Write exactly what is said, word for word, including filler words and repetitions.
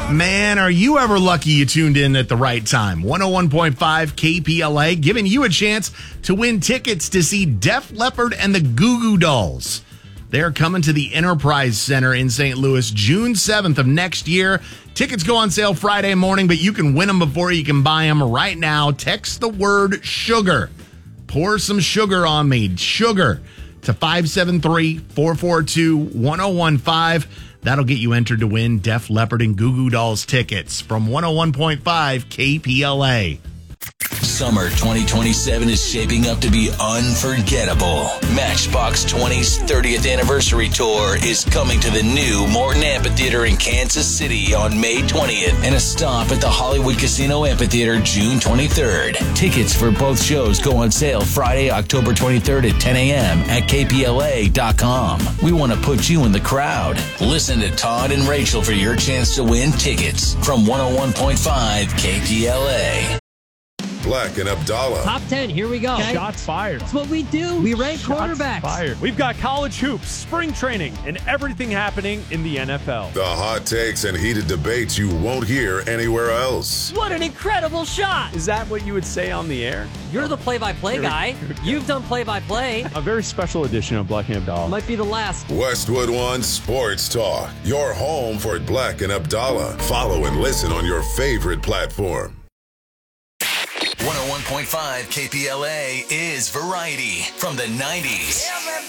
Man, are you ever lucky you tuned in at the right time? one oh one point five K P L A, giving you a chance to win tickets to see Def Leppard and the Goo Goo Dolls. They're coming to the Enterprise Center in Saint Louis June seventh of next year. Tickets go on sale Friday morning, but you can win them before you can buy them right now. Text the word sugar. Pour some sugar on me. Sugar to five seven three, four four two, one oh one five. That'll get you entered to win Def Leppard and Goo Goo Dolls tickets from one oh one point five K P L A. Summer twenty twenty-seven is shaping up to be unforgettable. Matchbox twenty's thirtieth anniversary tour is coming to the new Morton Amphitheater in Kansas City on May twentieth and a stop at the Hollywood Casino Amphitheater June twenty-third. Tickets for both shows go on sale Friday, October twenty-third at ten a.m. at K P L A dot com. We want to put you in the crowd. Listen to Todd and Rachel for your chance to win tickets from one oh one point five K P L A. Black and Abdallah. Top ten, here we go. Shots fired. That's what we do. We rank Shots quarterbacks. fired. We've got college hoops, spring training, and everything happening in the N F L. The hot takes and heated debates you won't hear anywhere else. What an incredible shot. Is that what you would say on the air? You're the play-by-play guy. You've done play-by-play. A very special edition of Black and Abdallah. Might be the last. Westwood One Sports Talk. Your home for Black and Abdallah. Follow and listen on your favorite platform. one oh one point five K P L A is variety from the nineties.